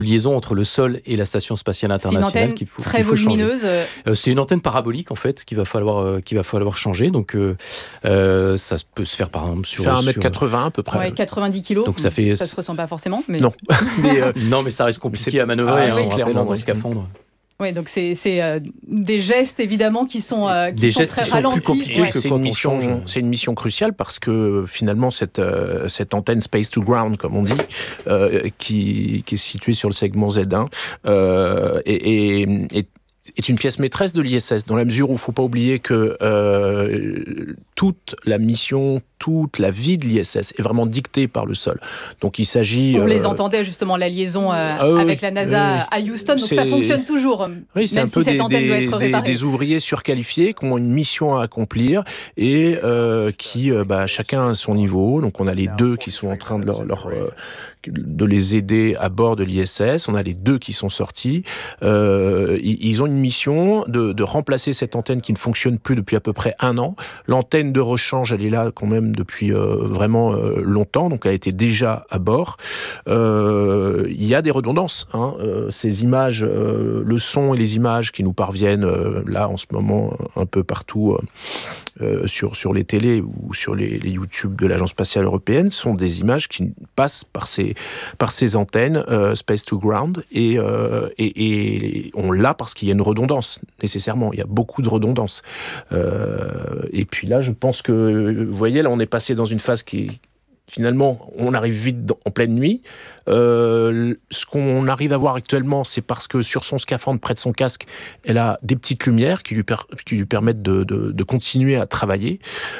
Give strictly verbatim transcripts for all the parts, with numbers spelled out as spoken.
liaison entre le sol et la station spatiale internationale. C'est une antenne qu'il faut, très qu'il faut volumineuse. Euh, c'est une antenne parabolique en fait qu'il va falloir euh, qu'il va falloir changer. Donc euh, euh, ça peut se faire par exemple sur un mètre quatre-vingts à peu près. Ouais, quatre-vingt-dix kilos. Donc ça fait ça se ressent pas forcément. Mais... Non. mais euh, non, mais ça reste compliqué à manœuvrer. Ah, hein, oui, on clairement rappelle, dans oui. le scaphandre. Oui, donc c'est, c'est euh, des gestes évidemment qui sont, euh, qui des sont gestes très qui sont ralentis. plus compliqués Ouais. que c'est quand une on mission, change. c'est une mission cruciale parce que finalement cette euh, cette antenne space to ground comme on dit, euh, qui qui est située sur le segment Z un, euh, et, et, et est une pièce maîtresse de l'I S S, dans la mesure où il ne faut pas oublier que euh, toute la mission, toute la vie de l'I S S est vraiment dictée par le sol. Donc il s'agit... On euh, les entendait justement, la liaison euh, ah oui, avec la NASA oui, à Houston, donc c'est... ça fonctionne toujours, oui, c'est même un si peu cette des, antenne des, doit être réparée. Des, des ouvriers surqualifiés qui ont une mission à accomplir et euh, qui, euh, bah, chacun à son niveau. Donc on a les deux qui sont en train de leur... leur euh, de les aider à bord de l'I S S. On a les deux qui sont sortis. Euh, ils ont une mission de, de remplacer cette antenne qui ne fonctionne plus depuis à peu près un an. L'antenne de rechange, elle est là quand même depuis euh, vraiment euh, longtemps, donc elle était déjà à bord. Euh, il y a des redondances. Hein. Euh, ces images, euh, le son et les images qui nous parviennent euh, là en ce moment un peu partout euh, euh, sur, sur les télés ou sur les, les YouTube de l'Agence spatiale européenne sont des images qui passent par ces par ces antennes euh, Space to Ground et, euh, et, et on l'a parce qu'il y a une redondance nécessairement, il y a beaucoup de redondance euh, et puis là je pense que vous voyez là on est passé dans une phase qui est finalement, on arrive vite dans, en pleine nuit. Euh, ce qu'on arrive à voir actuellement, c'est parce que sur son scaphandre, près de son casque, elle a des petites lumières qui lui, per, qui lui permettent de, de, de continuer à travailler.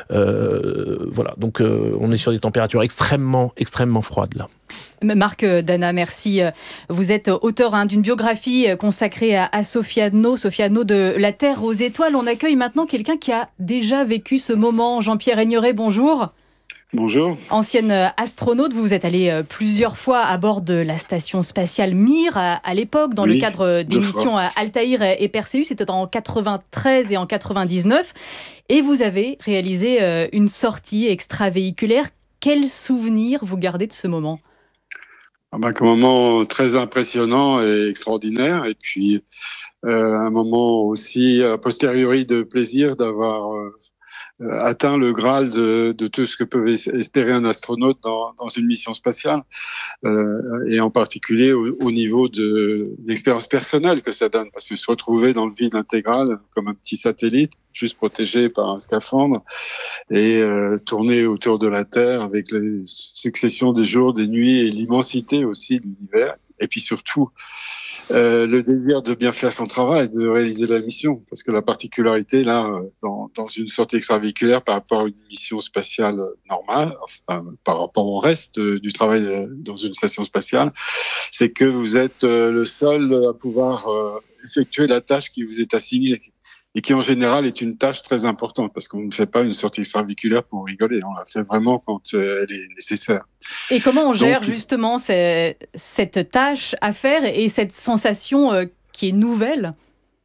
Euh, voilà, donc euh, on est sur des températures extrêmement, extrêmement froides là. Marc Dana, merci. Vous êtes auteur hein, d'une biographie consacrée à, à Sofiane, Sofiane de La Terre aux étoiles. On accueille maintenant quelqu'un qui a déjà vécu ce moment. Jean-Pierre Aigneret, bonjour. Bonjour. Ancienne astronaute, vous êtes allé plusieurs fois à bord de la station spatiale Mir à, à l'époque, dans oui, le cadre des missions fois. Altaïr et Perseus. C'était en quatre-vingt-treize et en quatre-vingt-dix-neuf. Et vous avez réalisé une sortie extravéhiculaire. Quel souvenir vous gardez de ce moment ? Ah ben, un moment très impressionnant et extraordinaire. Et puis, euh, un moment aussi, a posteriori, de plaisir d'avoir... Euh, atteint le Graal de, de tout ce que peut espérer un astronaute dans, dans une mission spatiale, euh, et en particulier au, au niveau de l'expérience personnelle que ça donne, parce que se retrouver dans le vide intégral comme un petit satellite, juste protégé par un scaphandre, et euh, tourner autour de la Terre avec les successions des jours, des nuits et l'immensité aussi de l'univers, et puis surtout Euh, le désir de bien faire son travail, de réaliser la mission. Parce que la particularité, là, dans, dans une sortie extravéhiculaire par rapport à une mission spatiale normale, enfin, par rapport au reste de, du travail dans une station spatiale, c'est que vous êtes euh, le seul à pouvoir euh, effectuer la tâche qui vous est assignée. Et qui en général est une tâche très importante, parce qu'on ne fait pas une sortie extravéhiculaire pour rigoler, on la fait vraiment quand euh, elle est nécessaire. Et comment on gère Donc, justement ces, cette tâche à faire et cette sensation euh, qui est nouvelle ?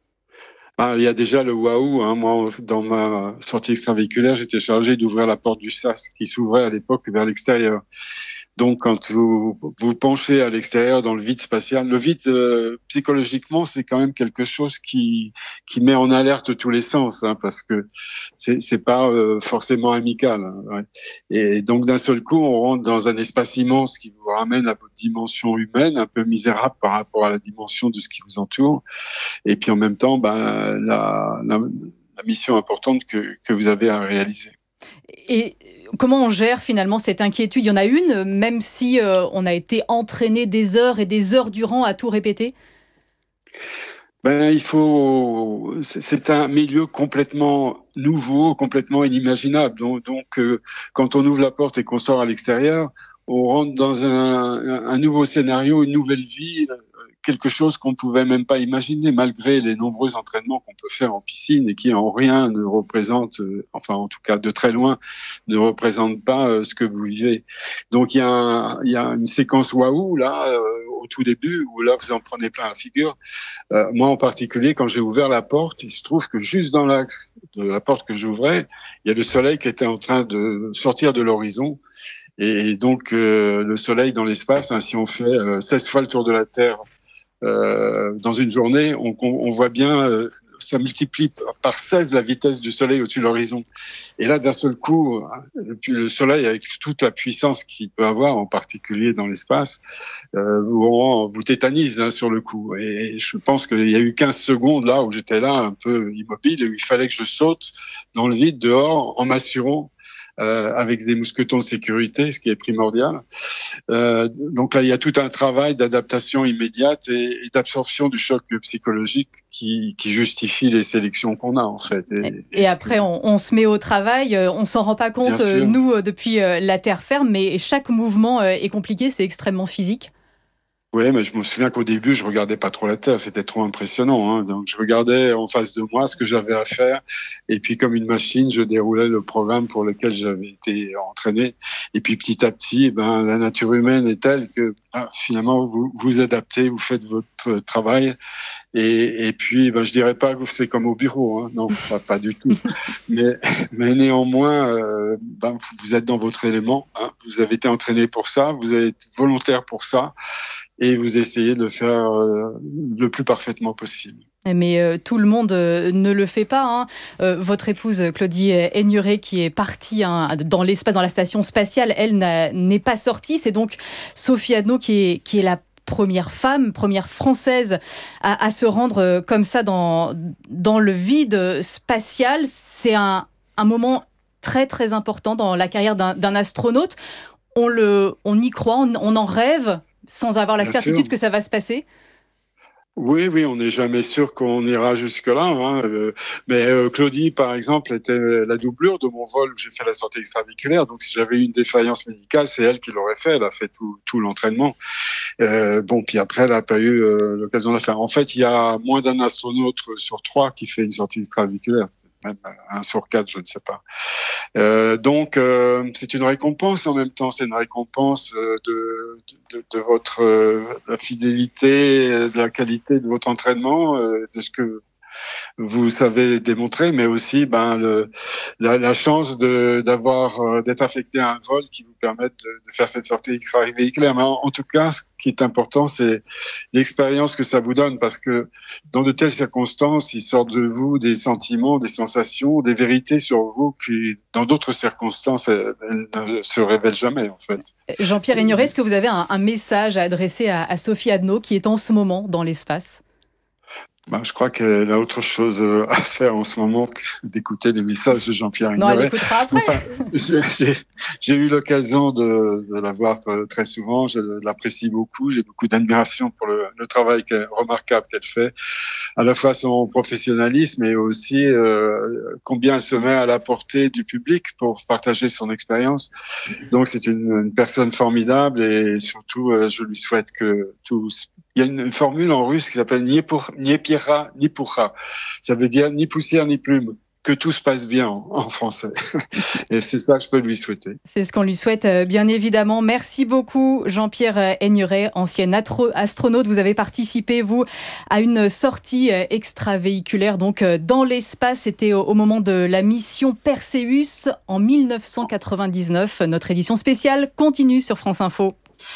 Ah, il y a déjà le waouh, hein. Moi, dans ma sortie extravéhiculaire, j'étais chargé d'ouvrir la porte du sas, qui s'ouvrait à l'époque vers l'extérieur. Donc, quand vous vous penchez à l'extérieur dans le vide spatial, le vide, euh, psychologiquement, c'est quand même quelque chose qui qui met en alerte tous les sens, hein, parce que c'est c'est pas euh, forcément amical. Hein, ouais. Et donc, d'un seul coup, on rentre dans un espace immense qui vous ramène à votre dimension humaine, un peu misérable par rapport à la dimension de ce qui vous entoure. Et puis, en même temps, ben, la, la, la mission importante que que vous avez à réaliser. Et comment on gère finalement cette inquiétude ? Il y en a une, même si euh, on a été entraîné des heures et des heures durant à tout répéter ? Ben, il faut. C'est un milieu complètement nouveau, complètement inimaginable. Donc, donc euh, quand on ouvre la porte et qu'on sort à l'extérieur, on rentre dans un, un nouveau scénario, une nouvelle vie, quelque chose qu'on ne pouvait même pas imaginer, malgré les nombreux entraînements qu'on peut faire en piscine et qui en rien ne représentent, euh, enfin en tout cas de très loin, ne représentent pas euh, ce que vous vivez. Donc il y a, un, il y a une séquence waouh là, euh, au tout début, où là vous en prenez plein la figure. Euh, moi en particulier, quand j'ai ouvert la porte, il se trouve que juste dans l'axe de la porte que j'ouvrais, il y a le soleil qui était en train de sortir de l'horizon. Et donc, euh, le Soleil dans l'espace, hein, si on fait euh, seize fois le tour de la Terre euh, dans une journée, on, on voit bien, euh, ça multiplie par seize la vitesse du Soleil au-dessus de l'horizon. Et là, d'un seul coup, le Soleil, avec toute la puissance qu'il peut avoir, en particulier dans l'espace, euh, vous, vous tétanise hein, sur le coup. Et je pense qu'il y a eu quinze secondes là où j'étais là, un peu immobile, et où il fallait que je saute dans le vide dehors en m'assurant Euh, avec des mousquetons de sécurité, ce qui est primordial. Euh, donc là, il y a tout un travail d'adaptation immédiate et, et d'absorption du choc psychologique qui, qui justifie les sélections qu'on a, en fait. Et, et, et après, on, on se met au travail, on s'en rend pas compte, nous, depuis la terre ferme, mais chaque mouvement est compliqué, c'est extrêmement physique. Oui, mais je me souviens qu'au début, je regardais pas trop la Terre, c'était trop impressionnant. Hein. Donc, je regardais en face de moi ce que j'avais à faire, et puis comme une machine, je déroulais le programme pour lequel j'avais été entraîné. Et puis petit à petit, ben, la nature humaine est telle que ben, finalement, vous vous adaptez, vous faites votre travail. Et, et puis, ben, je dirais pas que c'est comme au bureau, hein. Non, pas, pas du tout. mais, mais néanmoins, euh, ben, vous êtes dans votre élément. Hein. Vous avez été entraîné pour ça, vous êtes volontaire pour ça. Et vous essayez de le faire euh, le plus parfaitement possible. Mais euh, tout le monde euh, ne le fait pas. Hein. Euh, votre épouse Claudie Aigneret, qui est partie hein, dans l'espace, dans la station spatiale, elle n'a, n'est pas sortie. C'est donc Sophie Adno qui est, qui est la première femme, première française à, à se rendre comme ça dans, dans le vide spatial. C'est un, un moment très très important dans la carrière d'un, d'un astronaute. On, le, on y croit, on, on en rêve, sans avoir la Bien certitude sûr. Que ça va se passer? Oui, oui, on n'est jamais sûr qu'on ira jusque-là. Hein. Euh, mais euh, Claudie, par exemple, était la doublure de mon vol où j'ai fait la sortie extravéhiculaire. Donc, si j'avais eu une défaillance médicale, c'est elle qui l'aurait fait. Elle a fait tout, tout l'entraînement. Euh, bon, puis après, elle n'a pas eu euh, l'occasion de le faire. En fait, il y a moins d'un astronaute sur trois qui fait une sortie extravéhiculaire. Même un sur quatre, je ne sais pas. Euh, donc, euh, c'est une récompense en même temps. C'est une récompense de, de, de votre euh, la fidélité, de la qualité de votre entraînement, euh, de ce que vous savez démontrer, mais aussi ben, le, la, la chance de, d'avoir, euh, d'être affecté à un vol qui vous permette de, de faire cette sortie extravéhiculaire. Mais en, en tout cas, ce qui est important, c'est l'expérience que ça vous donne, parce que dans de telles circonstances, il sort de vous des sentiments, des sensations, des vérités sur vous qui, dans d'autres circonstances, elles, elles ne se révèlent jamais, en fait. Jean-Pierre Aigneret, est-ce que vous avez un, un message à adresser à, à Sophie Adno, qui est en ce moment dans l'espace ? Ben, je crois qu'elle a autre chose à faire en ce moment que d'écouter les messages de Jean-Pierre Aigneret. Non, elle écoutera après. Enfin, j'ai, j'ai eu l'occasion de, de la voir très souvent. Je l'apprécie beaucoup. J'ai beaucoup d'admiration pour le, le travail qu'elle, remarquable qu'elle fait. À la fois son professionnalisme et aussi euh, combien elle se met à la portée du public pour partager son expérience. Donc, c'est une, une personne formidable et surtout, euh, je lui souhaite que tous... Il y a une, une formule en russe qui s'appelle ni pour, ni pira, ni pourra. Ça veut dire ni poussière, ni plume. Que tout se passe bien en, en français. Et c'est ça que je peux lui souhaiter. C'est ce qu'on lui souhaite, bien évidemment. Merci beaucoup, Jean-Pierre Aigneret, ancien atro- astronaute. Vous avez participé, vous, à une sortie extravéhiculaire donc dans l'espace. C'était au, au moment de la mission Perseus en dix-neuf cent quatre-vingt-dix-neuf. Notre édition spéciale continue sur France Info.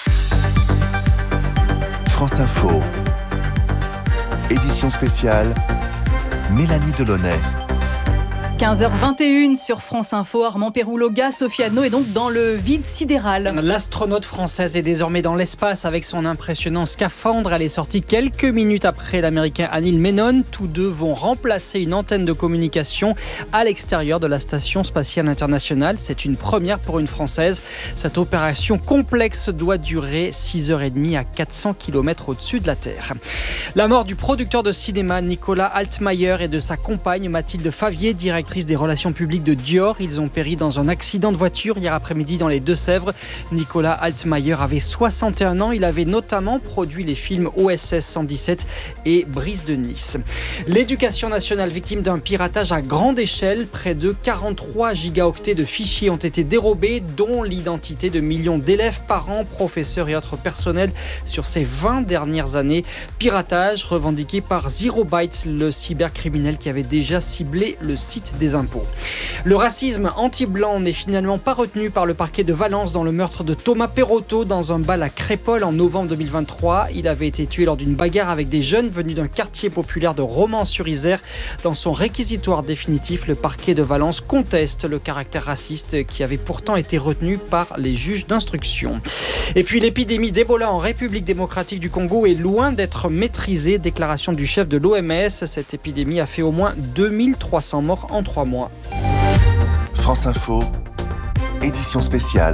France Info, édition spéciale, Mélanie Delaunay. quinze heures vingt et une sur France Info, Armand Péroux-Loga, Sophie Adno est donc dans le vide sidéral. L'astronaute française est désormais dans l'espace avec son impressionnant scaphandre. Elle est sortie quelques minutes après l'américain Anil Menon. Tous deux vont remplacer une antenne de communication à l'extérieur de la station spatiale internationale. C'est une première pour une Française. Cette opération complexe doit durer six heures trente à quatre cents kilomètres au-dessus de la Terre. La mort du producteur de cinéma Nicolas Altmayer et de sa compagne Mathilde Favier, directrice des relations publiques de Dior. Ils ont péri dans un accident de voiture hier après-midi dans les Deux-Sèvres. Nicolas Altmayer avait soixante et un ans. Il avait notamment produit les films O S S cent dix-sept et Brise de Nice. L'éducation nationale victime d'un piratage à grande échelle. Près de quarante-trois gigaoctets de fichiers ont été dérobés, dont l'identité de millions d'élèves, parents, professeurs et autres personnels sur ces vingt dernières années. Piratage revendiqué par Zero Bytes, le cybercriminel qui avait déjà ciblé le site des impôts. Le racisme anti-blanc n'est finalement pas retenu par le parquet de Valence dans le meurtre de Thomas Perotto dans un bal à Crépol en novembre deux mille vingt-trois. Il avait été tué lors d'une bagarre avec des jeunes venus d'un quartier populaire de Romans-sur-Isère. Dans son réquisitoire définitif, le parquet de Valence conteste le caractère raciste qui avait pourtant été retenu par les juges d'instruction. Et puis l'épidémie d'Ebola en République démocratique du Congo est loin d'être maîtrisée. Déclaration du chef de l'O M S. Cette épidémie a fait au moins deux mille trois cents morts en trois mois. France Info, édition spéciale.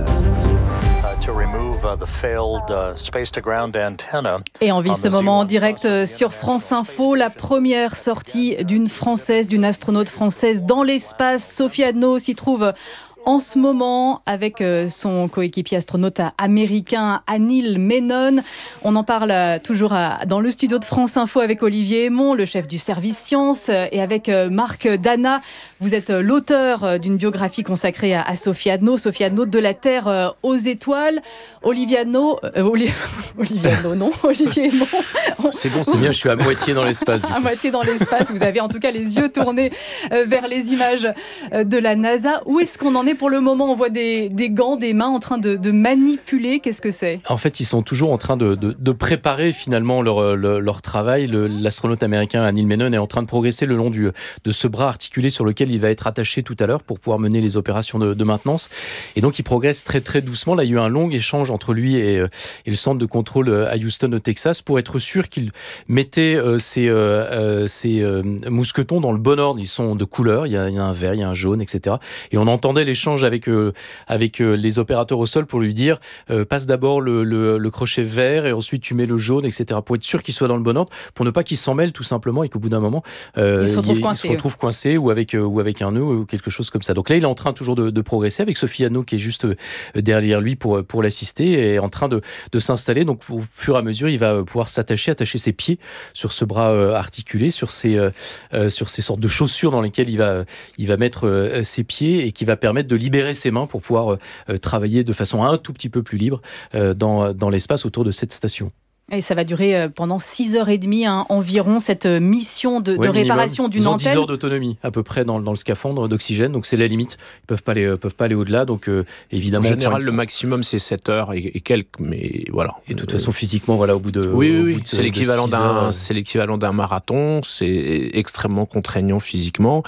Et on vit ce moment en direct sur France Info, la première sortie d'une Française, d'une astronaute française dans l'espace. Sophie Adno s'y trouve en ce moment avec son coéquipier astronaute américain Anil Menon. On en parle toujours dans le studio de France Info avec Olivier Aymon, le chef du service sciences, et avec Marc Dana. Vous êtes l'auteur d'une biographie consacrée à Sophie Adno, Sophie Adno de la Terre aux étoiles. Olivier Adno, euh, Oli... Olivier Adno, non, Olivier Aymon. C'est bon, c'est bien, je suis à moitié dans l'espace. À moitié dans l'espace, vous avez en tout cas les yeux tournés vers les images de la NASA. Où est-ce qu'on en est pour le moment? On voit des, des gants, des mains en train de, de manipuler. Qu'est-ce que c'est? En fait, ils sont toujours en train de, de, de préparer finalement leur, leur, leur travail. Le, l'astronaute américain Anil Menon est en train de progresser le long du, de ce bras articulé sur lequel il va être attaché tout à l'heure pour pouvoir mener les opérations de, de maintenance. Et donc, il progresse très très doucement. Là, il y a eu un long échange entre lui et, et le centre de contrôle à Houston au Texas pour être sûr qu'il mettait euh, ses, euh, ses euh, mousquetons dans le bon ordre. Ils sont de couleur. Il y a, il y a un vert, il y a un jaune, et cetera. Et on entendait l'échange avec, euh, avec euh, les opérateurs au sol pour lui dire euh, passe d'abord le, le, le crochet vert et ensuite tu mets le jaune, et cetera. Pour être sûr qu'il soit dans le bon ordre, pour ne pas qu'il s'en mêle tout simplement et qu'au bout d'un moment euh, il se retrouve il, coincé, il se retrouve coincé ou avec, euh, ou avec un nœud ou quelque chose comme ça. Donc là, il est en train toujours de, de progresser avec Sophie Adno qui est juste euh, derrière lui pour, pour l'assister et en train de, de s'installer. Donc au fur et à mesure, il va pouvoir s'attacher, attacher ses pieds sur ce bras euh, articulé, sur ces, euh, sur ces sortes de chaussures dans lesquelles il va, il va mettre euh, ses pieds et qui va permettre de libérer ses mains pour pouvoir euh, travailler de façon un tout petit peu plus libre euh, dans, dans l'espace autour de cette station. Et ça va durer pendant six heures trente hein, environ, cette mission de, ouais, de réparation d'une Ils ont antenne. dix heures d'autonomie à peu près dans, dans le scaphandre d'oxygène, donc c'est la limite. Ils ne peuvent pas aller, peuvent pas aller au-delà, donc euh, évidemment... En général, une... le maximum, c'est sept heures et, et quelques, mais voilà. Et de toute façon, physiquement, voilà, au bout de... Oui, oui, au oui. bout de, c'est, l'équivalent d'un, heures... c'est l'équivalent d'un marathon, c'est extrêmement contraignant physiquement.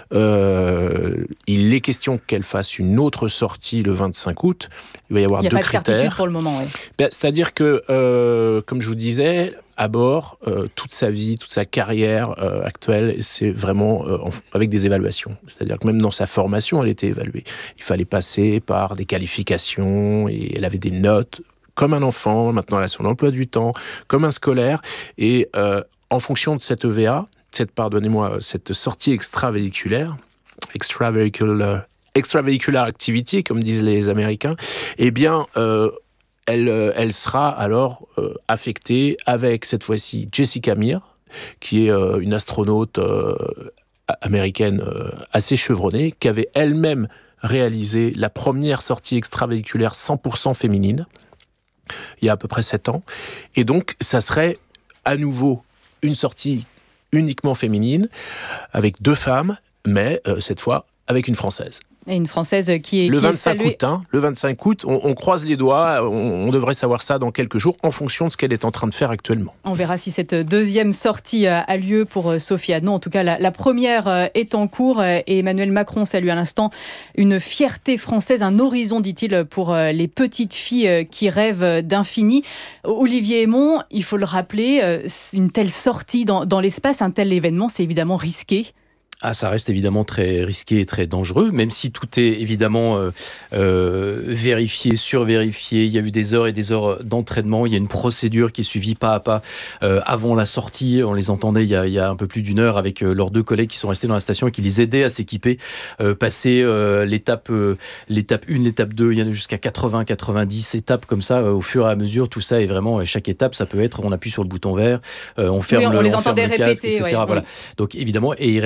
Euh, il est question qu'elle fasse une autre sortie le vingt-cinq août. Il va y avoir deux critères. Il n'y a pas de certitude pour le moment, oui. Ben, c'est-à-dire que, euh, comme je vous disais, à bord, euh, toute sa vie, toute sa carrière euh, actuelle, c'est vraiment euh, en, avec des évaluations. C'est-à-dire que même dans sa formation, elle était évaluée. Il fallait passer par des qualifications et elle avait des notes comme un enfant. Maintenant, elle a son emploi du temps, comme un scolaire. Et euh, en fonction de cette E V A, cette, pardonnez-moi, cette sortie extravéhiculaire, extravéhiculaire, extravehicular activity, comme disent les Américains, eh bien, euh, elle, elle sera alors euh, affectée avec, cette fois-ci, Jessica Meir, qui est euh, une astronaute euh, américaine euh, assez chevronnée, qui avait elle-même réalisé la première sortie extravéhiculaire cent pour cent féminine, il y a à peu près sept ans. Et donc, ça serait à nouveau une sortie uniquement féminine, avec deux femmes, mais euh, cette fois avec une Française. Et une Française qui est le qui vingt-cinq est saluée... août, hein, le vingt-cinq août, on, on croise les doigts, on, on devrait savoir ça dans quelques jours en fonction de ce qu'elle est en train de faire actuellement. On verra si cette deuxième sortie a lieu pour Sophie Adno. En tout cas, la, la première est en cours et Emmanuel Macron salue à l'instant une fierté française, un horizon, dit-il, pour les petites filles qui rêvent d'infini. Olivier Aymon, il faut le rappeler, une telle sortie dans, dans l'espace, un tel événement, c'est évidemment risqué. Ah, ça reste évidemment très risqué et très dangereux, même si tout est évidemment euh, euh, vérifié, survérifié. Il y a eu des heures et des heures d'entraînement. Il y a une procédure qui est suivie pas à pas euh, avant la sortie. On les entendait il y a, il y a un peu plus d'une heure avec euh, leurs deux collègues qui sont restés dans la station et qui les aidaient à s'équiper, euh, passer euh, l'étape, euh, l'étape un, l'étape deux. Il y en a jusqu'à quatre-vingts, quatre-vingt-dix étapes comme ça euh, au fur et à mesure. Tout ça est vraiment, chaque étape, ça peut être, on appuie sur le bouton vert, euh, on ferme oui, on le, les on entendait ferme le casque, répéter, et cetera. Ouais, Voilà. oui. Donc évidemment, et ils répètent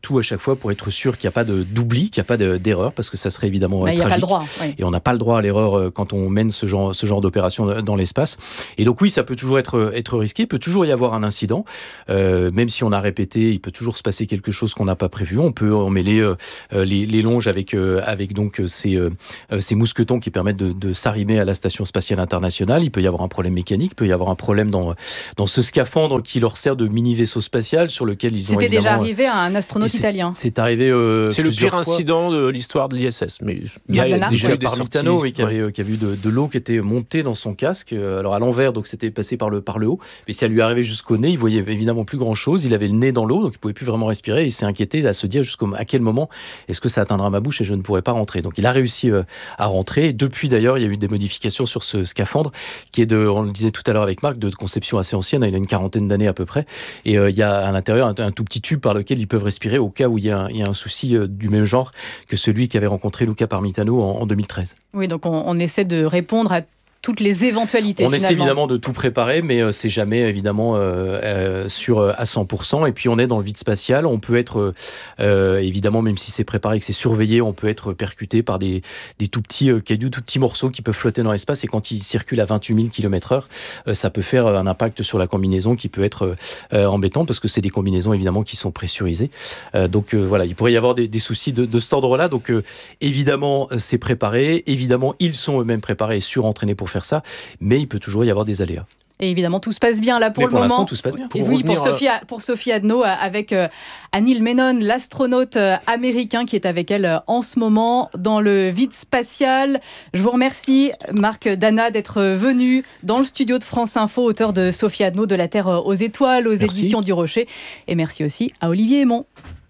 tout à chaque fois pour être sûr qu'il n'y a pas de, d'oubli, qu'il n'y a pas de, d'erreur, parce que ça serait évidemment bah, tragique. Il n'y a pas le droit. Oui. Et on n'a pas le droit à l'erreur quand on mène ce genre, ce genre d'opération dans l'espace. Et donc oui, ça peut toujours être, être risqué, il peut toujours y avoir un incident, euh, même si on a répété, il peut toujours se passer quelque chose qu'on n'a pas prévu. On peut emmêler euh, les, les longes avec, euh, avec donc ces, euh, ces mousquetons qui permettent de, de s'arrimer à la Station spatiale internationale. Il peut y avoir un problème mécanique, il peut y avoir un problème dans, dans ce scaphandre qui leur sert de mini-vaisseau spatial sur lequel ils ont C'était évidemment... déjà arrivé à un astronaute c'est, italien. C'est arrivé euh, C'est le pire fois. incident de l'histoire de l'I S S. Mais il y a déjà eu des Parmitano, sorties, oui, qui avait, ouais. qui avait eu de, de l'eau qui était montée dans son casque, alors à l'envers, donc c'était passé par le, par le haut, mais ça lui arrivait jusqu'au nez, il voyait évidemment plus grand-chose, il avait le nez dans l'eau, donc il pouvait plus vraiment respirer, et il s'est inquiété à se dire jusqu'à à quel moment est-ce que ça atteindra ma bouche et je ne pourrai pas rentrer. Donc il a réussi euh, à rentrer, et depuis d'ailleurs, il y a eu des modifications sur ce scaphandre, qui est de, on le disait tout à l'heure avec Marc, de conception assez ancienne, il a une quarantaine d'années à peu près, et euh, il y a à l'intérieur un, un tout petit tube par lequel ils peuvent respirer au cas où il y a un, il y a un souci euh, du même genre que celui qu'avait rencontré Luca Parmitano en, en deux mille treize. Oui, donc on, on essaie de répondre à toutes les éventualités. On finalement. essaie évidemment de tout préparer, mais euh, c'est jamais évidemment euh, euh, sûr à cent pour cent. Et puis on est dans le vide spatial. On peut être euh, évidemment, même si c'est préparé, que c'est surveillé, on peut être percuté par des, des tout petits euh, cailloux, tout petits morceaux qui peuvent flotter dans l'espace. Et quand ils circulent à vingt-huit mille kilomètres heure, euh, ça peut faire un impact sur la combinaison qui peut être euh, embêtant parce que c'est des combinaisons évidemment qui sont pressurisées. Euh, donc euh, voilà, il pourrait y avoir des, des soucis de, de cet ordre-là. Donc euh, évidemment, c'est préparé. Évidemment, ils sont eux-mêmes préparés et surentraînés pour faire ça, mais il peut toujours y avoir des aléas. Et évidemment, tout se passe bien là pour, mais pour le moment. Tout se passe bien. Et oui, pour Sophie, pour Sophie Adno, avec euh, Anil Menon, l'astronaute euh, américain qui est avec elle euh, en ce moment dans le vide spatial. Je vous remercie, Marc Dana, d'être venu dans le studio de France Info, auteur de Sophie Adno, de la Terre aux étoiles, aux merci. éditions du Rocher. Et merci aussi à Olivier Aymon.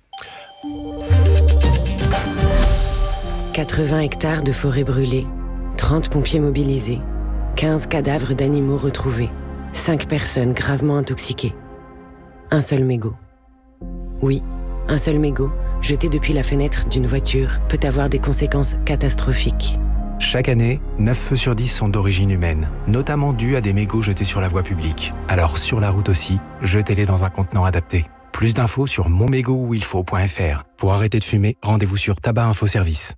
quatre-vingts hectares de forêt brûlée, trente pompiers mobilisés, quinze cadavres d'animaux retrouvés, cinq personnes gravement intoxiquées. Un seul mégot. Oui, un seul mégot, jeté depuis la fenêtre d'une voiture, peut avoir des conséquences catastrophiques. Chaque année, neuf feux sur dix sont d'origine humaine, notamment dus à des mégots jetés sur la voie publique. Alors sur la route aussi, jetez-les dans un contenant adapté. Plus d'infos sur mon mégot où il faut point f r. Pour arrêter de fumer, rendez-vous sur Tabac Info Service.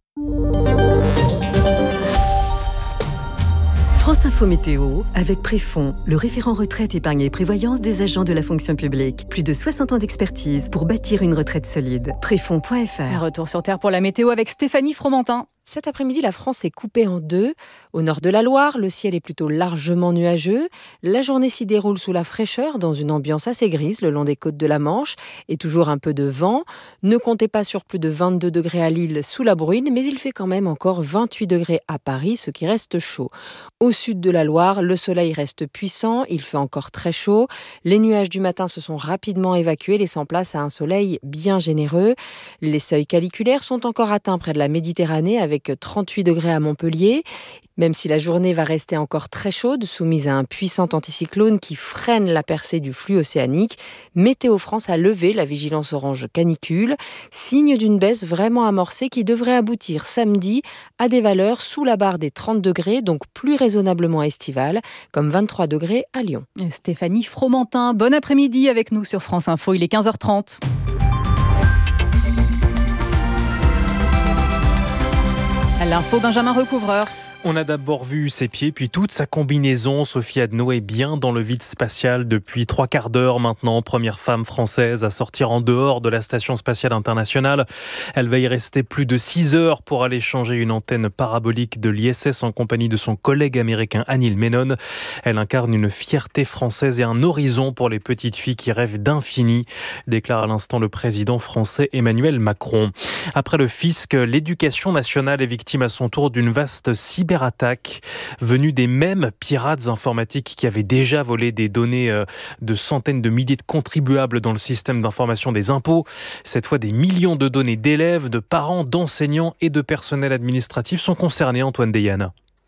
France Info Météo, avec Préfond, le référent retraite, épargne et prévoyance des agents de la fonction publique. Plus de soixante ans d'expertise pour bâtir une retraite solide. Préfond point f r. Retour sur Terre pour la météo avec Stéphanie Fromentin. Cet après-midi, la France est coupée en deux. Au nord de la Loire, le ciel est plutôt largement nuageux. La journée s'y déroule sous la fraîcheur, dans une ambiance assez grise le long des côtes de la Manche, et toujours un peu de vent. Ne comptez pas sur plus de vingt-deux degrés à Lille sous la bruine, mais il fait quand même encore vingt-huit degrés à Paris, ce qui reste chaud. Au sud de la Loire, le soleil reste puissant, il fait encore très chaud. Les nuages du matin se sont rapidement évacués, laissant place à un soleil bien généreux. Les seuils caliculaires sont encore atteints près de la Méditerranée, avec trente-huit degrés à Montpellier. Même si la journée va rester encore très chaude, soumise à un puissant anticyclone qui freine la percée du flux océanique, Météo France a levé la vigilance orange canicule, signe d'une baisse vraiment amorcée qui devrait aboutir samedi à des valeurs sous la barre des trente degrés, donc plus raisonnablement estivales, comme vingt-trois degrés à Lyon. Stéphanie Fromentin, bon après-midi avec nous sur France Info, il est quinze heures trente. À l'info, Benjamin Recouvreur. On a d'abord vu ses pieds, puis toute sa combinaison. Sophie Adno est bien dans le vide spatial depuis trois quarts d'heure maintenant. Première femme française à sortir en dehors de la Station spatiale internationale. Elle va y rester plus de six heures pour aller changer une antenne parabolique de l'I S S en compagnie de son collègue américain Anil Menon. Elle incarne une fierté française et un horizon pour les petites filles qui rêvent d'infini, déclare à l'instant le président français Emmanuel Macron. Après le fisc, l'éducation nationale est victime à son tour d'une vaste cyberattaque venue des mêmes pirates informatiques qui avaient déjà volé des données de centaines de milliers de contribuables dans le système d'information des impôts. Cette fois, des millions de données d'élèves, de parents, d'enseignants et de personnel administratif sont concernés, Antoine Deyana.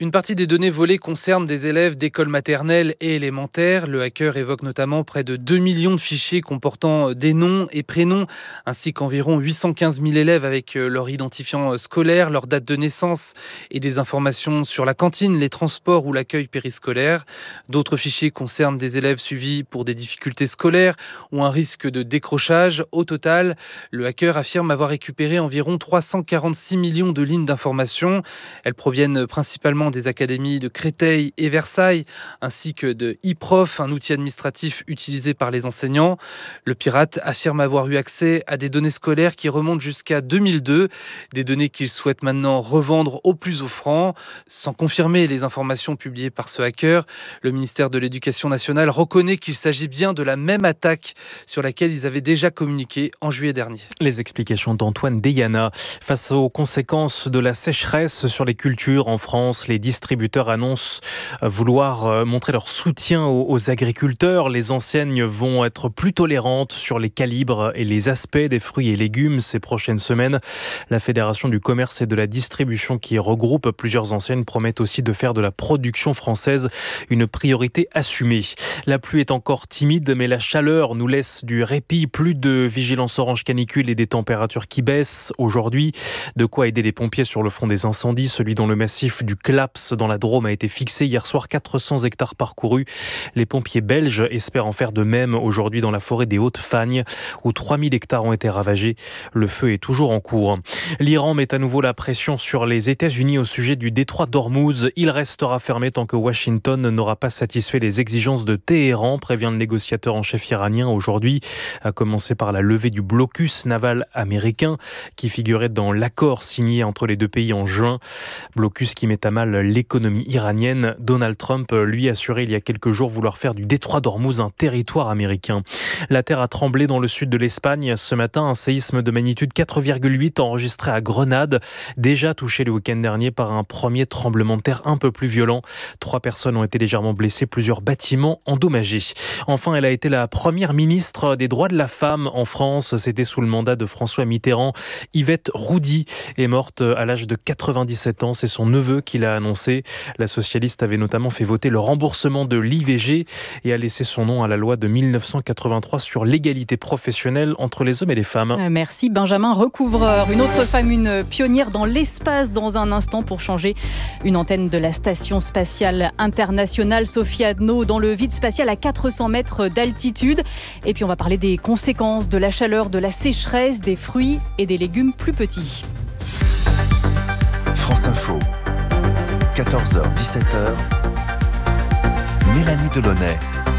Une partie des données volées concerne des élèves d'écoles maternelles et élémentaires. Le hacker évoque notamment près de deux millions de fichiers comportant des noms et prénoms, ainsi qu'environ huit cent quinze mille élèves avec leur identifiant scolaire, leur date de naissance et des informations sur la cantine, les transports ou l'accueil périscolaire. D'autres fichiers concernent des élèves suivis pour des difficultés scolaires ou un risque de décrochage. Au total, le hacker affirme avoir récupéré environ trois cent quarante-six millions de lignes d'informations. Elles proviennent principalement des académies de Créteil et Versailles, ainsi que de e-prof, un outil administratif utilisé par les enseignants. Le pirate affirme avoir eu accès à des données scolaires qui remontent jusqu'à deux mille deux, des données qu'il souhaite maintenant revendre au plus offrant. Sans confirmer les informations publiées par ce hacker, le ministère de l'Éducation nationale reconnaît qu'il s'agit bien de la même attaque sur laquelle ils avaient déjà communiqué en juillet dernier. Les explications d'Antoine Deyana. Face aux conséquences de la sécheresse sur les cultures en France, les distributeurs annoncent vouloir montrer leur soutien aux agriculteurs. Les enseignes vont être plus tolérantes sur les calibres et les aspects des fruits et légumes ces prochaines semaines. La Fédération du commerce et de la distribution, qui regroupe plusieurs enseignes, promet aussi de faire de la production française une priorité assumée. La pluie est encore timide, mais la chaleur nous laisse du répit. Plus de vigilance orange canicule et des températures qui baissent aujourd'hui. De quoi aider les pompiers sur le front des incendies. Celui dont le massif du Claps dans la Drôme a été fixé hier soir, quatre cents hectares parcourus. Les pompiers belges espèrent en faire de même aujourd'hui dans la forêt des Hautes-Fagnes, où trois mille hectares ont été ravagés. Le feu est toujours en cours. L'Iran met à nouveau la pression sur les États-Unis au sujet du détroit d'Ormuz. Il restera fermé tant que Washington n'aura pas satisfait les exigences de Téhéran, prévient le négociateur en chef iranien aujourd'hui, à commencer par la levée du blocus naval américain qui figurait dans l'accord signé entre les deux pays en juin. Blocus qui met à mal l'économie iranienne. Donald Trump lui a assuré il y a quelques jours vouloir faire du détroit d'Ormuz un territoire américain. La terre a tremblé dans le sud de l'Espagne ce matin. Un séisme de magnitude quatre virgule huit enregistré à Grenade, déjà touché le week-end dernier par un premier tremblement de terre un peu plus violent. Trois personnes ont été légèrement blessées, plusieurs bâtiments endommagés. Enfin, elle a été la première ministre des droits de la femme en France. C'était sous le mandat de François Mitterrand. Yvette Roudy est morte à l'âge de quatre-vingt-dix-sept ans. C'est son neveu qui l'a annoncé. La socialiste avait notamment fait voter le remboursement de l'I V G et a laissé son nom à la loi de mille neuf cent quatre-vingt-trois sur l'égalité professionnelle entre les hommes et les femmes. Merci Benjamin Recouvreur. Une autre femme, une pionnière dans l'espace dans un instant pour changer une antenne de la Station spatiale internationale Sophie Adno dans le vide spatial à quatre cents mètres d'altitude. Et puis on va parler des conséquences de la chaleur, de la sécheresse, des fruits et des légumes plus petits. France Info, quatorze heures dix-sept heures, Mélanie Delaunay.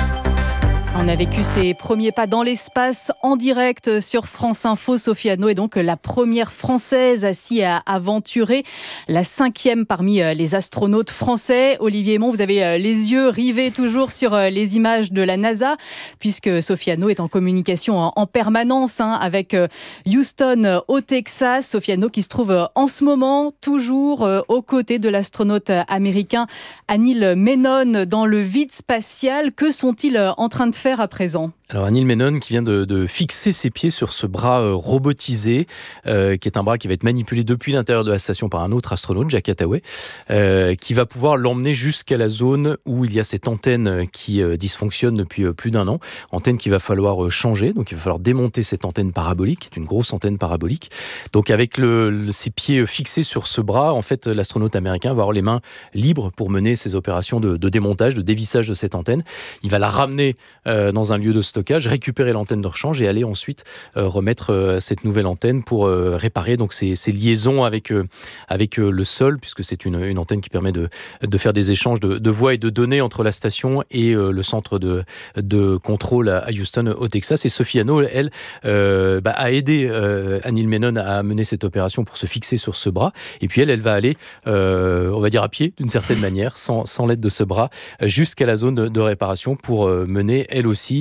On a vécu ses premiers pas dans l'espace en direct sur France Info. Sophie Adno est donc la première Française à s'y aventurer, la cinquième parmi les astronautes français. Olivier Aymon, vous avez les yeux rivés toujours sur les images de la NASA, puisque Sophie Adno est en communication en permanence hein, avec Houston au Texas. Sophie Adno qui se trouve en ce moment toujours aux côtés de l'astronaute américain Neil Menon dans le vide spatial. Que sont-ils en train de faire à présent ? Alors Neil Menon qui vient de, de fixer ses pieds sur ce bras euh, robotisé, euh, qui est un bras qui va être manipulé depuis l'intérieur de la station par un autre astronaute, Jack Attaway, euh, qui va pouvoir l'emmener jusqu'à la zone où il y a cette antenne qui euh, dysfonctionne depuis euh, plus d'un an, antenne qu'il va falloir euh, changer, donc il va falloir démonter cette antenne parabolique, qui est une grosse antenne parabolique. Donc avec le, le, ses pieds fixés sur ce bras, en fait l'astronaute américain va avoir les mains libres pour mener ses opérations de, de démontage, de dévissage de cette antenne. Il va la ramener euh, dans un lieu de stockage, récupérer l'antenne de rechange et aller ensuite euh, remettre euh, cette nouvelle antenne pour euh, réparer donc ces, ces liaisons avec euh, avec euh, le sol, puisque c'est une, une antenne qui permet de de faire des échanges de, de voix et de données entre la station et euh, le centre de de contrôle à, à Houston au Texas. Et Sophie Adno, elle, euh, bah, a aidé euh, Neil Menon à mener cette opération pour se fixer sur ce bras. Et puis elle, elle va aller, euh, on va dire à pied d'une certaine manière, sans sans l'aide de ce bras, jusqu'à la zone de, de réparation pour euh, mener elle aussi et euh,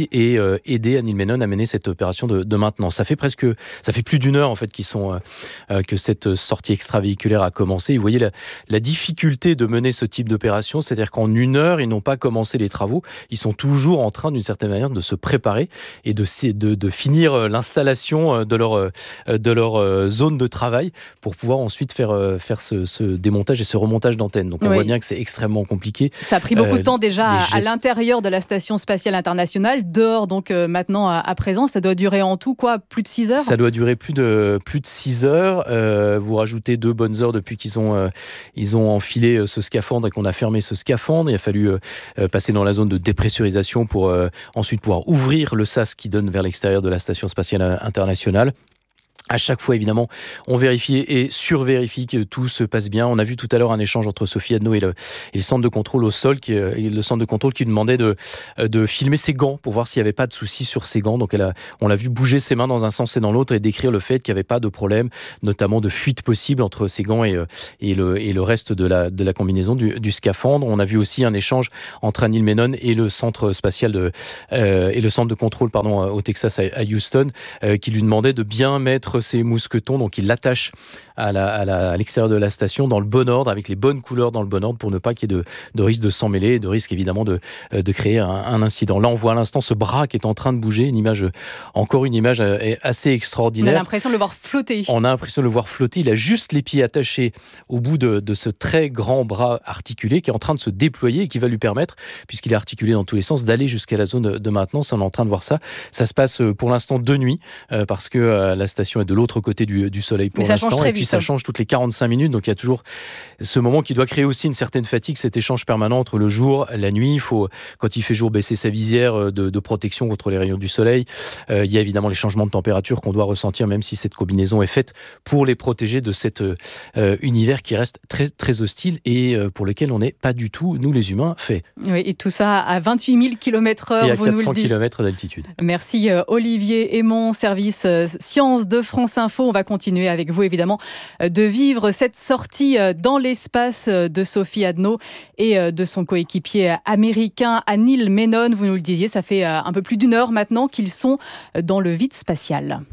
euh, aider Anil Menon à mener cette opération de, de maintenance. Ça fait presque, ça fait plus d'une heure en fait qu'ils sont, euh, que cette sortie extravéhiculaire a commencé. Et vous voyez la, la difficulté de mener ce type d'opération, c'est-à-dire qu'en une heure, ils n'ont pas commencé les travaux. Ils sont toujours en train, d'une certaine manière, de se préparer et de, de, de finir l'installation de leur, de leur zone de travail pour pouvoir ensuite faire, faire ce, ce démontage et ce remontage d'antenne. Donc on oui. voit bien que c'est extrêmement compliqué. Ça a pris beaucoup euh, de temps déjà à, à l'intérieur de la Station spatiale internationale, dehors donc euh, maintenant à, à présent. Ça doit durer en tout quoi, plus de six heures ? Ça doit durer plus de, plus de six heures. Euh, vous rajoutez deux bonnes heures depuis qu'ils ont, euh, ils ont enfilé ce scaphandre et qu'on a fermé ce scaphandre. Il a fallu euh, passer dans la zone de dépressurisation pour euh, ensuite pouvoir ouvrir le sas qui donne vers l'extérieur de la Station spatiale internationale. À chaque fois, évidemment, on vérifie et survérifie que tout se passe bien. On a vu tout à l'heure un échange entre Sophie Adno et le, et le centre de contrôle au sol, qui, et le centre de contrôle qui demandait de, de filmer ses gants pour voir s'il n'y avait pas de soucis sur ses gants. Donc, elle a, on l'a vu bouger ses mains dans un sens et dans l'autre et décrire le fait qu'il n'y avait pas de problème, notamment de fuite possible entre ses gants et, et, le, et le reste de la, de la combinaison du, du scaphandre. On a vu aussi un échange entre Anil Menon et le centre spatial de, euh, et le centre de contrôle, pardon, au Texas à Houston, euh, qui lui demandait de bien mettre ses mousquetons, donc il l'attache à, la, à, la, à l'extérieur de la station dans le bon ordre, avec les bonnes couleurs dans le bon ordre pour ne pas qu'il y ait de, de risque de s'emmêler et de risque évidemment de, de créer un, un incident. Là on voit à l'instant ce bras qui est en train de bouger, une image, encore une image assez extraordinaire. On a l'impression de le voir flotter. On a l'impression de le voir flotter, il a juste les pieds attachés au bout de, de ce très grand bras articulé qui est en train de se déployer et qui va lui permettre, puisqu'il est articulé dans tous les sens, d'aller jusqu'à la zone de maintenance. On est en train de voir ça. Ça se passe pour l'instant de nuit, euh, parce que euh, la station est de l'autre côté du, du soleil pour l'instant, et puis ça change toutes les quarante-cinq minutes, donc il y a toujours ce moment qui doit créer aussi une certaine fatigue, cet échange permanent entre le jour, la nuit. Il faut, quand il fait jour, baisser sa visière de, de protection contre les rayons du soleil. Euh, il y a évidemment les changements de température qu'on doit ressentir, même si cette combinaison est faite pour les protéger de cet euh, univers qui reste très, très hostile et euh, pour lequel on n'est pas du tout, nous les humains, faits. Oui, et tout ça à vingt-huit mille kilomètres heure, et à vous quatre cents nous le dites. kilomètres d'altitude. Merci Olivier Aymon, service Sciences de France Info. On va continuer avec vous évidemment de vivre cette sortie dans l'espace de Sophie Adno et de son coéquipier américain Anil Menon. Vous nous le disiez, ça fait un peu plus d'une heure maintenant qu'ils sont dans le vide spatial.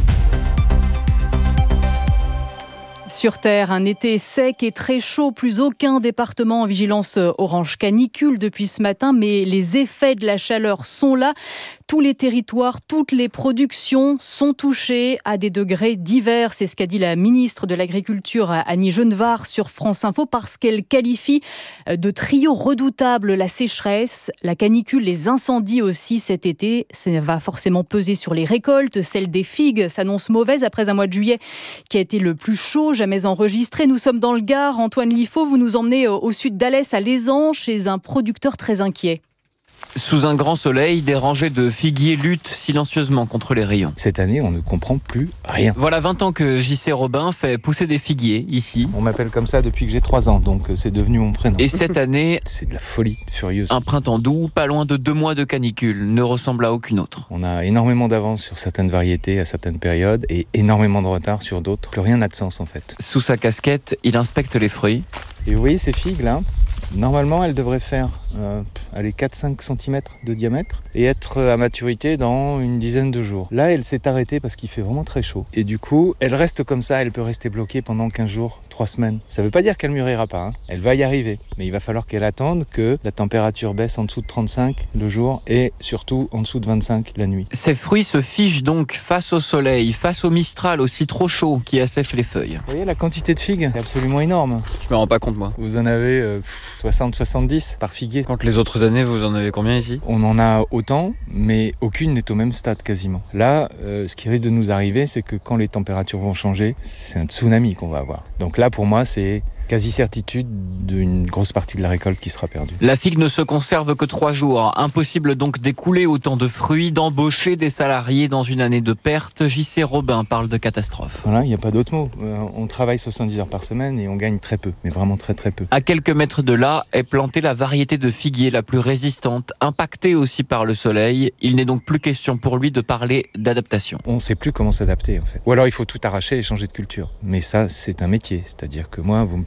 Sur Terre, un été sec et très chaud, plus aucun département en vigilance orange canicule depuis ce matin, mais les effets de la chaleur sont là. Tous les territoires, toutes les productions sont touchées à des degrés divers. C'est ce qu'a dit la ministre de l'Agriculture, Annie Genevard, sur France Info, parce qu'elle qualifie de trio redoutable la sécheresse, la canicule, les incendies aussi cet été. Ça va forcément peser sur les récoltes. Celle des figues s'annonce mauvaise après un mois de juillet qui a été le plus chaud jamais enregistré. Nous sommes dans le Gard. Antoine Liffaut, vous nous emmenez au sud d'Alès, à Lézan, chez un producteur très inquiet. Sous un grand soleil, des rangées de figuiers luttent silencieusement contre les rayons. Cette année, on ne comprend plus rien. Voilà vingt ans que J C Robin fait pousser des figuiers ici. On m'appelle comme ça depuis que j'ai trois ans, donc c'est devenu mon prénom. Et cette année, c'est de la folie furieuse. Un printemps doux, pas loin de deux mois de canicule, ne ressemble à aucune autre. On a énormément d'avance sur certaines variétés à certaines périodes et énormément de retard sur d'autres. Plus rien n'a de sens en fait. Sous sa casquette, il inspecte les fruits. Et vous voyez ces figues là ? Normalement, elle devrait faire euh, allez, quatre à cinq centimètres de diamètre et être à maturité dans une dizaine de jours. Là, elle s'est arrêtée parce qu'il fait vraiment très chaud. Et du coup, elle reste comme ça, elle peut rester bloquée pendant quinze jours, trois semaines. Ça ne veut pas dire qu'elle mûrira pas, hein. Elle va y arriver. Mais il va falloir qu'elle attende que la température baisse en dessous de trente-cinq le jour et surtout en dessous de vingt-cinq la nuit. Ces fruits se figent donc face au soleil, face au mistral aussi trop chaud qui assèche les feuilles. Vous voyez la quantité de figues, c'est absolument énorme. Je me rends pas compte moi. Vous en avez euh, soixante à soixante-dix par figuier. Quand les autres années, vous en avez combien ici ? On en a autant, mais aucune n'est au même stade quasiment. Là, euh, ce qui risque de nous arriver, c'est que quand les températures vont changer, c'est un tsunami qu'on va avoir. Donc là, pour moi, c'est quasi-certitude d'une grosse partie de la récolte qui sera perdue. La figue ne se conserve que trois jours. Impossible donc d'écouler autant de fruits, d'embaucher des salariés dans une année de perte. J C Robin parle de catastrophe. Voilà, il n'y a pas d'autre mot. Euh, on travaille soixante-dix heures par semaine et on gagne très peu, mais vraiment très très peu. À quelques mètres de là est plantée la variété de figuier la plus résistante, impactée aussi par le soleil. Il n'est donc plus question pour lui de parler d'adaptation. On ne sait plus comment s'adapter en fait. Ou alors il faut tout arracher et changer de culture. Mais ça, c'est un métier. C'est-à-dire que moi, vous me parlez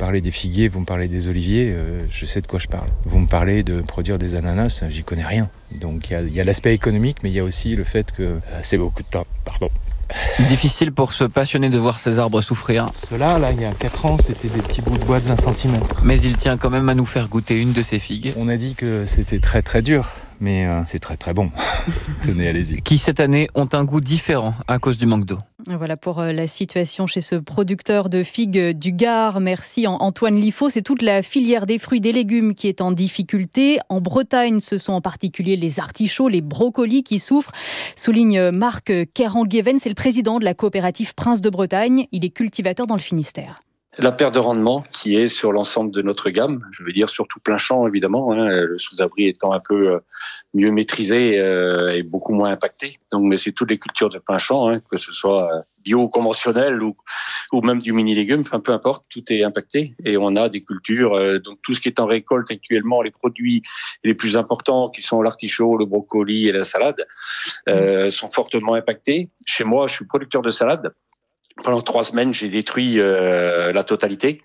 parlez des figuiers, vous me parlez des oliviers, euh, je sais de quoi je parle. Vous me parlez de produire des ananas, j'y connais rien. Donc il y, y a l'aspect économique, mais il y a aussi le fait que euh, c'est beaucoup de temps. Pardon. Difficile pour ce passionné de voir ses arbres souffrir. Ceux-là, là, il y a quatre ans, c'était des petits bouts de bois de vingt centimètres. Mais il tient quand même à nous faire goûter une de ses figues. On a dit que c'était très très dur, mais euh, c'est très très bon. Tenez, allez-y. Qui cette année ont un goût différent à cause du manque d'eau. Voilà pour la situation chez ce producteur de figues du Gard. Merci Antoine Liffaut. C'est toute la filière des fruits et des légumes qui est en difficulté. En Bretagne, ce sont en particulier les artichauts, les brocolis qui souffrent, souligne Marc Kerangueven. C'est le président de la coopérative Prince de Bretagne. Il est cultivateur dans le Finistère. La perte de rendement qui est sur l'ensemble de notre gamme, je veux dire surtout plein champ évidemment, hein, le sous-abri étant un peu mieux maîtrisé euh, et beaucoup moins impacté. Donc, mais c'est toutes les cultures de plein champ, hein, que ce soit bio ou conventionnel ou, ou même du mini-légume, enfin peu importe, tout est impacté. Et on a des cultures, euh, donc tout ce qui est en récolte actuellement, les produits les plus importants qui sont l'artichaut, le brocoli et la salade, euh, sont fortement impactés. Chez moi, je suis producteur de salade. Pendant trois semaines, j'ai détruit euh, la totalité.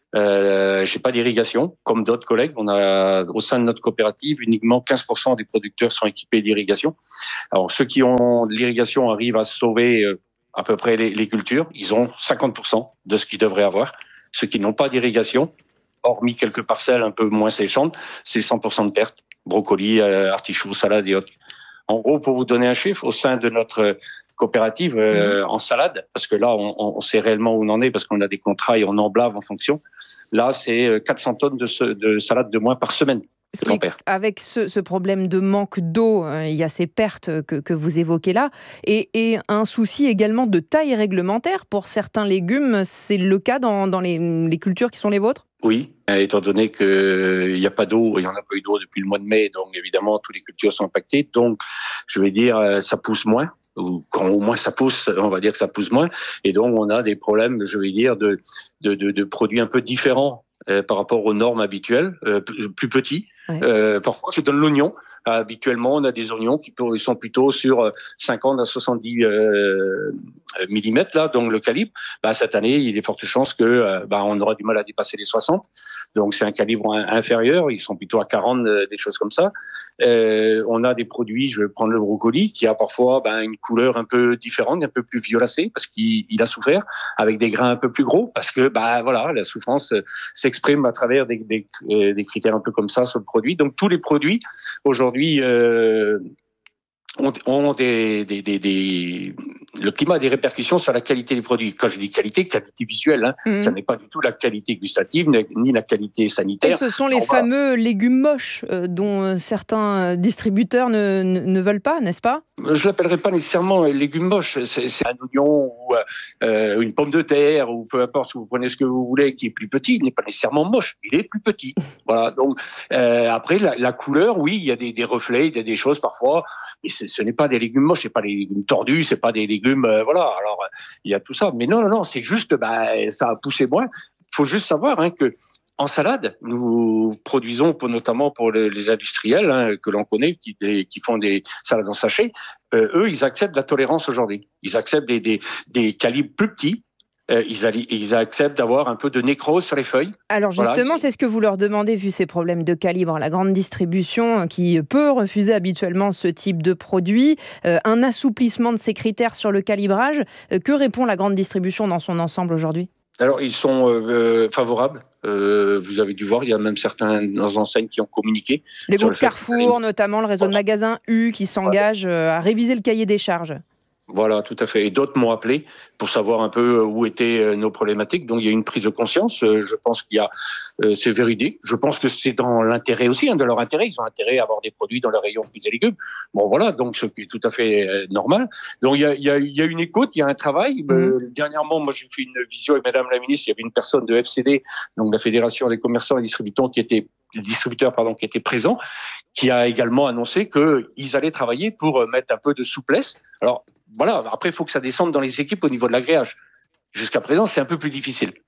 Euh, j'ai pas d'irrigation, comme d'autres collègues. On a, au sein de notre coopérative, uniquement quinze pour cent des producteurs sont équipés d'irrigation. Alors, ceux qui ont de l'irrigation arrivent à sauver euh, à peu près les, les cultures. Ils ont cinquante pour cent de ce qu'ils devraient avoir. Ceux qui n'ont pas d'irrigation, hormis quelques parcelles un peu moins séchantes, c'est cent pour cent de perte. Brocoli, euh, artichaut, salade et autres. En gros, pour vous donner un chiffre, au sein de notre coopérative euh, en salade, parce que là, on, on sait réellement où on en est, parce qu'on a des contrats et on emblave en fonction. Là, c'est quatre cents tonnes de, ce, de salade de moins par semaine. Ce qui est, avec ce, ce problème de manque d'eau, euh, il y a ces pertes que, que vous évoquez là, et, et un souci également de taille réglementaire. Pour certains légumes, c'est le cas dans, dans les, les cultures qui sont les vôtres ? Oui, étant donné qu'il n'y a pas d'eau, il n'y en a pas eu d'eau depuis le mois de mai, donc évidemment, toutes les cultures sont impactées. Donc, je vais dire, ça pousse moins. Ou quand au moins ça pousse, on va dire que ça pousse moins. Et donc, on a des problèmes, je vais dire, de, de, de, de produits un peu différents euh, par rapport aux normes habituelles, euh, plus, plus petits. Ouais. Euh, parfois, je donne l'oignon. Euh, habituellement, on a des oignons qui sont plutôt sur cinquante à soixante-dix euh, millimètres, là, donc le calibre. Bah, cette année, il y a de fortes chances que euh, bah, on aura du mal à dépasser les soixante. Donc, c'est un calibre inférieur. Ils sont plutôt à quarante, euh, des choses comme ça. Euh, on a des produits, je vais prendre le brocoli, qui a parfois bah, une couleur un peu différente, un peu plus violacée, parce qu'il il a souffert, avec des grains un peu plus gros, parce que bah, voilà, la souffrance euh, s'exprime à travers des, des, euh, des critères un peu comme ça sur le produit. Donc, tous les produits, aujourd'hui, Aujourd'hui, euh, ont, ont des, des, des, des, le climat a des répercussions sur la qualité des produits. Quand je dis qualité, qualité visuelle, hein, mmh. ça n'est pas du tout la qualité gustative ni la qualité sanitaire. Et ce sont les On fameux va... légumes moches euh, dont certains distributeurs ne, ne, ne veulent pas, n'est-ce pas ? Je l'appellerai pas nécessairement légumes moches. C'est, c'est un oignon ou euh, une pomme de terre ou peu importe. Si vous prenez ce que vous voulez, qui est plus petit, il n'est pas nécessairement moche. Il est plus petit. Voilà. Donc euh, après la, la couleur, oui, il y a des, des reflets, il y a des choses parfois, mais c'est, ce n'est pas des légumes moches, c'est pas des légumes tordus, c'est pas des légumes, euh, voilà. Alors il y a tout ça. Mais non, non, non, c'est juste, bah, ça a poussé moins. Il faut juste savoir hein, que en salade, nous produisons pour, notamment pour les, les industriels hein, que l'on connaît, qui, des, qui font des salades en sachet. Euh, eux, ils acceptent la tolérance aujourd'hui. Ils acceptent des, des, des calibres plus petits. Euh, ils, ils acceptent d'avoir un peu de nécrose sur les feuilles. Alors justement, voilà. C'est ce que vous leur demandez, vu ces problèmes de calibre. La grande distribution qui peut refuser habituellement ce type de produit, euh, un assouplissement de ces critères sur le calibrage. Euh, que répond la grande distribution dans son ensemble aujourd'hui ? Alors, ils sont euh, favorables. Euh, vous avez dû voir, il y a même certaines enseignes qui ont communiqué. Les groupes Carrefour, notamment le réseau de magasins U, qui s'engagent euh, à réviser le cahier des charges. Voilà, tout à fait. Et d'autres m'ont appelé pour savoir un peu où étaient nos problématiques. Donc, il y a une prise de conscience. Je pense qu'il y a, euh, c'est véridique. Je pense que c'est dans l'intérêt aussi, hein, de leur intérêt. Ils ont intérêt à avoir des produits dans leur rayon fruits et légumes. Bon, voilà, donc ce qui est tout à fait euh, normal. Donc, il y a, il y a, il y a une écoute, il y a un travail. Mmh. Euh, dernièrement, moi, j'ai fait une visio avec Madame la Ministre. Il y avait une personne de F C D, donc la Fédération des commerçants et distributeurs, qui était des distributeurs pardon, qui étaient présents, qui a également annoncé qu'ils allaient travailler pour mettre un peu de souplesse. Alors, voilà, après, il faut que ça descende dans les équipes au niveau de l'agréage. Jusqu'à présent, c'est un peu plus difficile.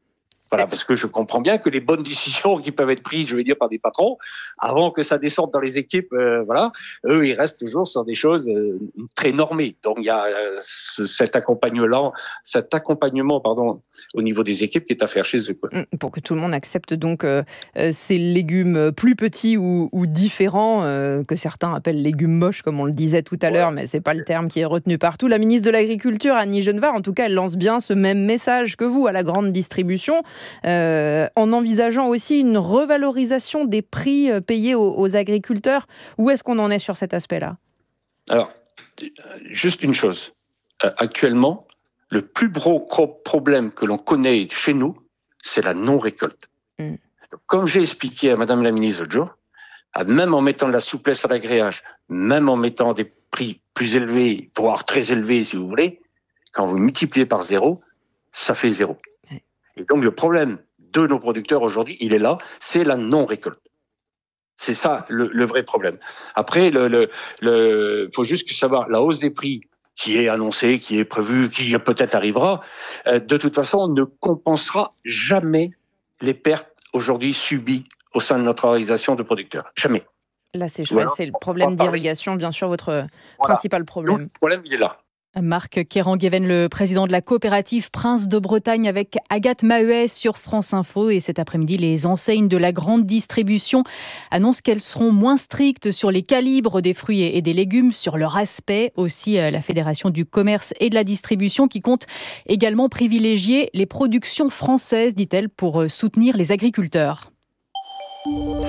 Voilà, parce que je comprends bien que les bonnes décisions qui peuvent être prises, je vais dire, par des patrons, avant que ça descende dans les équipes, euh, voilà, eux, ils restent toujours sur des choses euh, très normées. Donc, il y a euh, ce, cet accompagnement, cet accompagnement, pardon, au niveau des équipes qui est à faire chez eux, quoi. Pour que tout le monde accepte donc euh, ces légumes plus petits ou, ou différents, euh, que certains appellent légumes moches, comme on le disait tout à ouais. l'heure, mais c'est pas le terme qui est retenu partout. La ministre de l'Agriculture, Annie Genevard, en tout cas, elle lance bien ce même message que vous à la grande distribution. Euh, en envisageant aussi une revalorisation des prix payés aux, aux agriculteurs. Où est-ce qu'on en est sur cet aspect-là ? Alors, juste une chose. Euh, actuellement, le plus gros problème que l'on connaît chez nous, c'est la non-récolte. Mm. Donc, comme j'ai expliqué à Madame la ministre l'autre jour, même en mettant de la souplesse à l'agréage, même en mettant des prix plus élevés, voire très élevés si vous voulez, quand vous multipliez par zéro, ça fait zéro. Et donc, le problème de nos producteurs aujourd'hui, il est là, c'est la non-récolte. C'est ça le, le vrai problème. Après, il le, le, le, faut juste savoir, la hausse des prix qui est annoncée, qui est prévue, qui peut-être arrivera, euh, de toute façon, ne compensera jamais les pertes aujourd'hui subies au sein de notre organisation de producteurs. Jamais. La sécheresse, voilà. C'est le problème d'irrigation, bien sûr, votre voilà. principal problème. Donc, le problème, il est là. Marc Kerangueven, le président de la coopérative Prince de Bretagne avec Agathe Mahuet sur France Info. Et cet après-midi, les enseignes de la grande distribution annoncent qu'elles seront moins strictes sur les calibres des fruits et des légumes, sur leur aspect. Aussi, la Fédération du commerce et de la distribution qui compte également privilégier les productions françaises, dit-elle, pour soutenir les agriculteurs. Il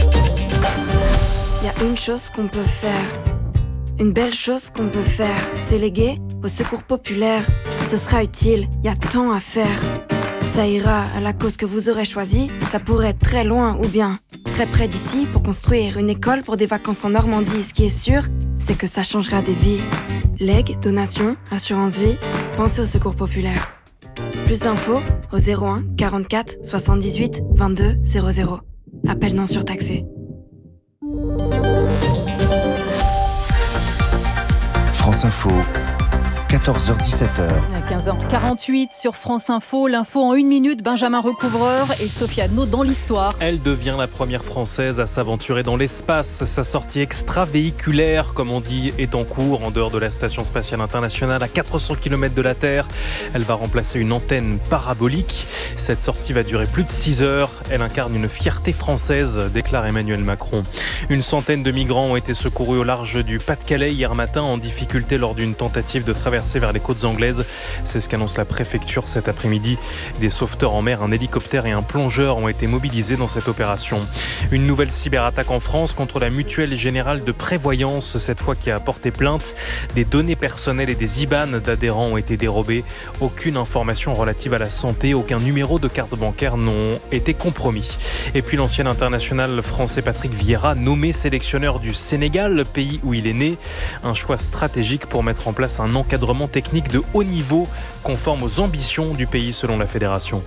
y a une chose qu'on peut faire. Une belle chose qu'on peut faire, c'est léguer au secours populaire. Ce sera utile, y a tant à faire. Ça ira à la cause que vous aurez choisie. Ça pourrait être très loin ou bien très près d'ici pour construire une école pour des vacances en Normandie. Ce qui est sûr, c'est que ça changera des vies. Legs, donations, assurance vie, pensez au secours populaire. Plus d'infos au zéro un quarante-quatre soixante-dix-huit vingt-deux zéro zéro. Appel non surtaxé. France Info, quatorze heures dix-sept heures. À quinze heures quarante-huit sur France Info, l'info en une minute, Benjamin Recouvreur et Sophie Adnaud dans l'histoire. Elle devient la première Française à s'aventurer dans l'espace. Sa sortie extravéhiculaire, comme on dit, est en cours en dehors de la Station Spatiale Internationale à quatre cents kilomètres de la Terre. Elle va remplacer une antenne parabolique. Cette sortie va durer plus de six heures. Elle incarne une fierté française, déclare Emmanuel Macron. Une centaine de migrants ont été secourus au large du Pas-de-Calais hier matin en difficulté lors d'une tentative de traversée vers les côtes anglaises. C'est ce qu'annonce la préfecture cet après-midi. Des sauveteurs en mer, un hélicoptère et un plongeur ont été mobilisés dans cette opération. Une nouvelle cyberattaque en France contre la Mutuelle Générale de Prévoyance, cette fois qui a porté plainte. Des données personnelles et des I B A N d'adhérents ont été dérobés. Aucune information relative à la santé, aucun numéro de carte bancaire n'ont été compromis. Et puis l'ancien international français Patrick Vieira, nommé sélectionneur du Sénégal, pays où il est né. Un choix stratégique pour mettre en place un encadrement technique de haut niveau conforme aux ambitions du pays selon la fédération.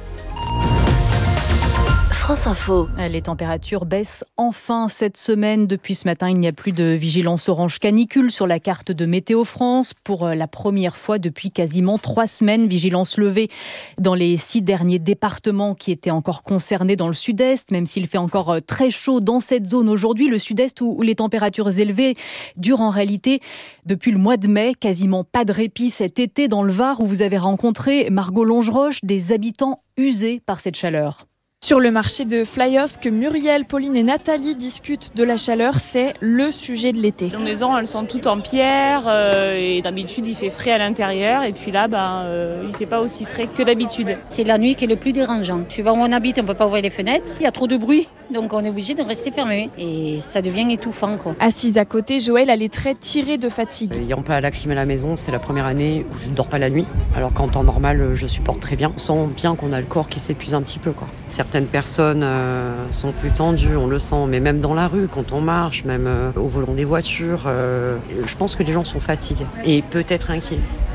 France Info. Les températures baissent enfin cette semaine. Depuis ce matin, il n'y a plus de vigilance orange canicule sur la carte de Météo France. Pour la première fois depuis quasiment trois semaines, vigilance levée dans les six derniers départements qui étaient encore concernés dans le sud-est, même s'il fait encore très chaud dans cette zone aujourd'hui. Le sud-est où les températures élevées durent en réalité depuis le mois de mai. Quasiment pas de répit cet été dans le Var où vous avez rencontré Margot Longeroche, des habitants usés par cette chaleur. Sur le marché de Flyosque, Muriel, Pauline et Nathalie discutent de la chaleur. C'est le sujet de l'été. Les maisons, elles sont toutes en pierre euh, et d'habitude, il fait frais à l'intérieur. Et puis là, ben, euh, il ne fait pas aussi frais que d'habitude. C'est la nuit qui est le plus dérangeant. Suivant où on habite, on ne peut pas ouvrir les fenêtres. Il y a trop de bruit, donc on est obligé de rester fermé. Et ça devient étouffant, quoi. Assise à côté, Joël a les traits tirés de fatigue. Ayant pas la clim à la maison, c'est la première année où je ne dors pas la nuit. Alors qu'en temps normal, je supporte très bien. On sent bien qu'on a le corps qui s'épuise un petit peu, quoi. Certaines personnes euh, sont plus tendues, on le sent, mais même dans la rue, quand on marche, même euh, au volant des voitures, euh, je pense que les gens sont fatigués et peut-être inquiets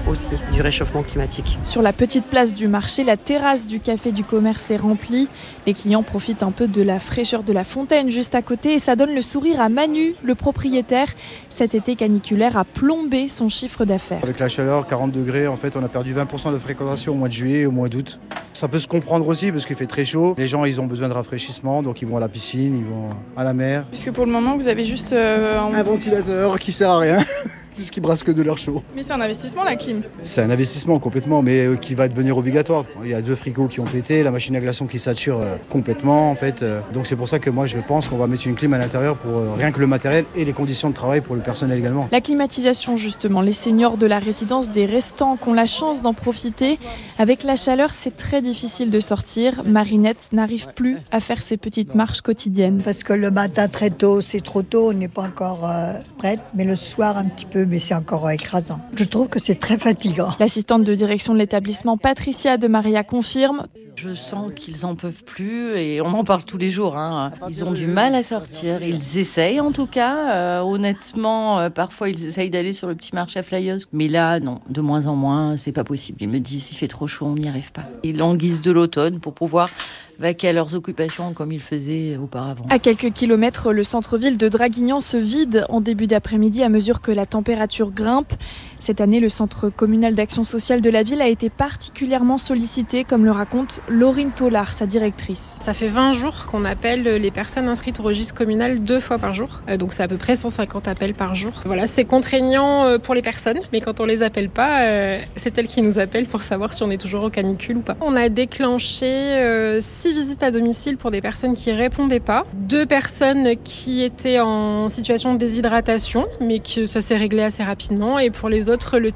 aussi du réchauffement climatique. Sur la petite place du marché, la terrasse du café du commerce est remplie. Les clients profitent un peu de la fraîcheur de la fontaine juste à côté et ça donne le sourire à Manu, le propriétaire. Cet été caniculaire a plombé son chiffre d'affaires. Avec la chaleur, quarante degrés, en fait, on a perdu vingt pour cent de fréquentation au mois de juillet et au mois d'août. Ça peut se comprendre aussi parce qu'il fait très chaud. Les gens, ils ont besoin de rafraîchissement, donc ils vont à la piscine, ils vont à la mer. Puisque pour le moment, vous avez juste euh, un... un ventilateur qui sert à rien. Puisqu'il brasse que de l'air chaud. Mais c'est un investissement la clim. C'est un investissement complètement, mais euh, qui va devenir obligatoire. Il y a deux frigos qui ont pété, la machine à glaçons qui sature euh, complètement en fait. Euh, donc c'est pour ça que moi je pense qu'on va mettre une clim à l'intérieur pour euh, rien que le matériel et les conditions de travail pour le personnel également. La climatisation justement, les seniors de la résidence des restants qui ont la chance d'en profiter. Avec la chaleur, c'est très difficile de sortir. Marinette n'arrive plus à faire ses petites marches quotidiennes. Parce que le matin très tôt, c'est trop tôt, on n'est pas encore euh, prête, mais le soir un petit peu. Mais c'est encore écrasant. Je trouve que c'est très fatigant. L'assistante de direction de l'établissement, Patricia de Maria, confirme. Je sens qu'ils en peuvent plus et on en parle tous les jours. Hein. Ils ont du mal à sortir. Ils essayent en tout cas. Euh, honnêtement, euh, parfois ils essayent d'aller sur le petit marché à Flyos. Mais là, non, de moins en moins, c'est pas possible. Ils me disent, il fait trop chaud, on n'y arrive pas. Ils languissent de l'automne pour pouvoir vaquer à leurs occupations comme ils faisaient auparavant. À quelques kilomètres, le centre-ville de Draguignan se vide en début d'après-midi à mesure que la température grimpe. Cette année, le centre communal d'action sociale de la ville a été particulièrement sollicité, comme le raconte Laurine Tollard, sa directrice. Ça fait vingt jours qu'on appelle les personnes inscrites au registre communal deux fois par jour. Donc c'est à peu près cent cinquante appels par jour. Voilà, c'est contraignant pour les personnes, mais quand on les appelle pas, c'est elles qui nous appellent pour savoir si on est toujours en canicule ou pas. On a déclenché six visites à domicile pour des personnes qui répondaient pas, deux personnes qui étaient en situation de déshydratation, mais que ça s'est réglé assez rapidement, et pour les autres, le